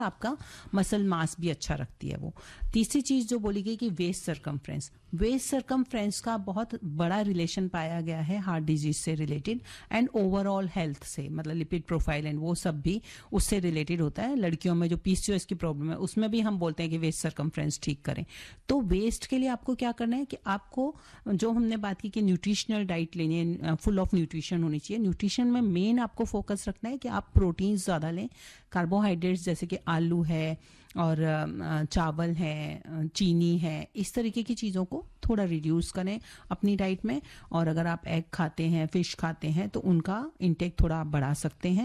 आपका muscle mass भी अच्छा रखती है वो। तीसरी चीज जो बोली गई कि वेस्ट सरकमफ्रेंस का बहुत बड़ा रिलेशन पाया गया है हार्ट डिजीज से रिलेटेड एंड ओवरऑल हेल्थ से, मतलब लिपिड प्रोफाइल एंड वो सब भी उससे रिलेटेड होता है। लड़कियों में जो पीसीओएस की प्रॉब्लम है उसमें भी हम बोलते हैं कि वेस्ट सरकमफ्रेंस ठीक करें। तो वेस्ट के लिए आपको क्या करना है कि आपको जो हमने बात की कि न्यूट्रिशनल डाइट लेनी है, फुल ऑफ न्यूट्रिशन होनी चाहिए। न्यूट्रिशन में मेन आपको फोकस रखना है कि आप प्रोटीन ज्यादा लें, कार्बोहाइड्रेट्स जैसे कि आलू है और चावल है, चीनी है, इस तरीके की चीज़ों को थोड़ा रिड्यूस करें अपनी डाइट में। और अगर आप एग खाते हैं, फिश खाते हैं तो उनका इंटेक थोड़ा आप बढ़ा सकते हैं।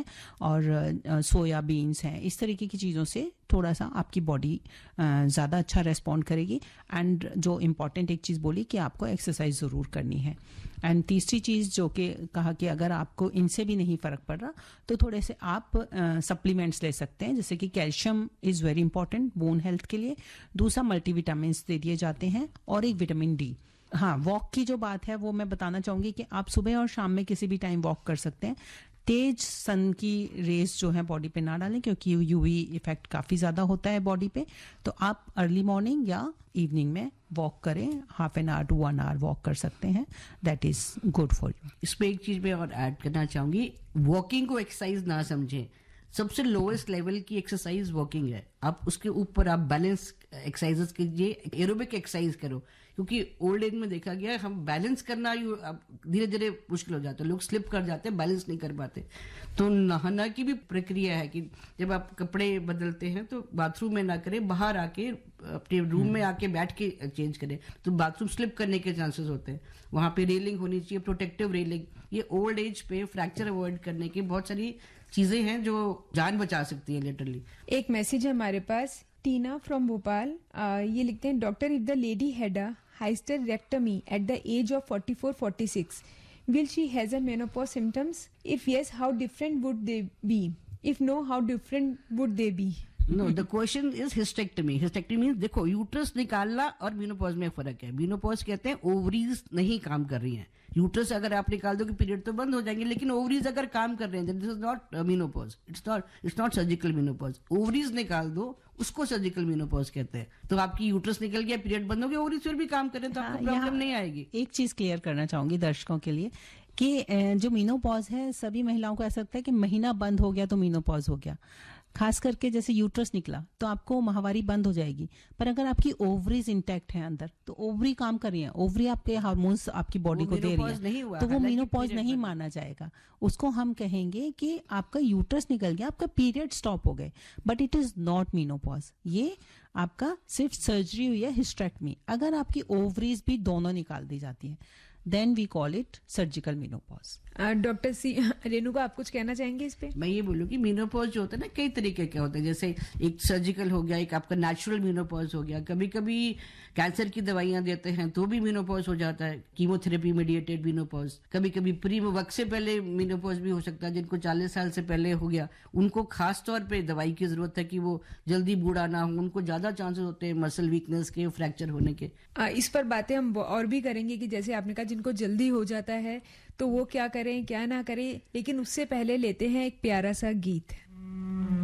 और सोया बीन्स हैं, इस तरीके की चीज़ों से थोड़ा सा आपकी बॉडी ज़्यादा अच्छा रेस्पॉन्ड करेगी। एंड जो इम्पॉर्टेंट एक चीज़ बोली कि आपको एक्सरसाइज ज़रूर करनी है। एंड तीसरी चीज़ जो कि कहा कि अगर आपको इनसे भी नहीं फ़र्क पड़ रहा तो थोड़े से आप सप्लीमेंट्स ले सकते हैं, जैसे कि calcium is very important bone health के लिए। दूसरा मल्टीविटामिन दे दिए जाते हैं और एक विटामिन डी। हाँ, वॉक की जो बात है वो मैं बताना चाहूंगी कि आप सुबह और शाम में किसी भी टाइम वॉक कर सकते हैं। तेज सन की रेस जो है बॉडी पे ना डालें क्योंकि यूवी इफेक्ट काफी ज्यादा होता है बॉडी पे। तो आप अर्ली मॉर्निंग या इवनिंग में वॉक करें, half an hour to 1 our walk कर सकते हैं, that is good for you. इसमें एक चीज मैं और ऐड करना चाहूंगी, वॉकिंग को एक्सरसाइज ना समझें। सबसे लोएस्ट लेवल की एक्सरसाइज वॉकिंग है। आप उसके ऊपर आप बैलेंस एक्सरसाइजेस कीजिए, एरोबिक एक्सरसाइज करो, क्योंकि ओल्ड एज में देखा गया है हम बैलेंस करना धीरे धीरे मुश्किल हो जाता है, लोग स्लिप कर जाते हैं, बैलेंस नहीं कर पाते। तो नहाना की भी प्रक्रिया है कि जब आप कपड़े बदलते हैं तो बाथरूम में ना करें, बाहर आके अपने रूम में आके बैठ के चेंज करें, तो बाथरूम स्लिप करने के चांसेस होते हैं। वहां पे रेलिंग होनी चाहिए, प्रोटेक्टिव रेलिंग। ये ओल्ड एज पे फ्रैक्चर अवॉइड करने की बहुत सारी चीजें हैं जो जान बचा सकती है लिटरली। एक मैसेज है हमारे पास, टीना फ्रॉम भोपाल। ये लिखते हैं, doctor if the lady had a hysterectomy at the age of 44-46, will she has a menopause symptoms? If yes, how different would they be? If no, how different would they be? No, the question is hysterectomy. Hysterectomy देखो, uterus निकालना और menopause में फर्क है। Menopause कहते हैं ovaries नहीं काम कर रही हैं। यूट्रस अगर आप निकाल दो कि पीरियड तो बंद हो जाएंगे, लेकिन ओवरीज अगर काम कर रहे हैं, this is not menopause, it's not surgical menopause. Ovaries निकाल दो, उसको सर्जिकल मेनोपॉज कहते हैं। तो आपकी यूट्रस निकल गया, पीरियड बंद हो गया, ओवरीज फिर भी काम करें तो आपको प्रॉब्लम नहीं आएगी। एक चीज क्लियर करना चाहूंगी दर्शकों के लिए कि जो मीनोपॉज है, सभी महिलाओं को ऐसा लगता है कि महीना बंद हो गया तो मीनोपॉज हो गया। खास करके जैसे यूट्रस निकला तो आपको माहवारी बंद हो जाएगी, पर अगर आपकी ओवरीज इंटैक्ट है अंदर, तो ओवरी काम कर रही है, ओवरी आपके हार्मोन्स आपकी बॉडी को दे रही है, तो वो मीनोपॉज नहीं माना जाएगा। उसको हम कहेंगे कि आपका यूट्रस निकल गया, आपका पीरियड स्टॉप हो गए, but it is not menopause. ये आपका सिर्फ सर्जरी हुई है, हिस्टेक्टमी। अगर आपकी ओवरीज भी दोनों निकाल दी जाती है, then we call it surgical menopause. Doctor C Renuka, आप कुछ कहना चाहेंगे इस पे? मैं ये बोलूँ कि मीनोपॉज जो होता है ना, कई तरीके के होते हैं। जैसे एक सर्जिकल हो गया, एक आपका नेचुरल मीनोपॉज हो गया। कभी कभी कैंसर की दवाइयां देते हैं तो भी मीनोपॉज हो जाता है, कीमोथेरेपी मेडिएटेड मीनोपॉज। कभी कभी प्री वक्त से पहले मीनोपॉज भी हो सकता है। जिनको 40 साल से पहले हो गया, उनको खास तौर पे दवाई की जरूरत है कि वो जल्दी बूढ़ा ना हो, उनको ज्यादा चांसेस होते हैं मसल वीकनेस के, फ्रैक्चर होने के। इस पर बातें हम और भी करेंगे कि जैसे आपने कहा जिनको जल्दी हो जाता है तो वो क्या करें क्या ना करें, लेकिन उससे पहले लेते हैं एक प्यारा सा गीत।